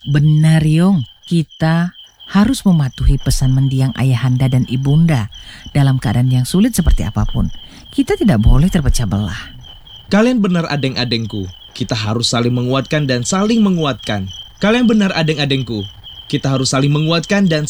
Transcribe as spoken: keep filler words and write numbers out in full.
Benar, Yung. Kita harus mematuhi pesan mendiang ayahanda dan ibunda dalam keadaan yang sulit seperti apapun. Kita tidak boleh terpecah belah. Kalian benar adeng-adengku. Kita harus saling menguatkan dan saling menguatkan. Kalian benar adeng-adengku. Kita harus saling menguatkan dan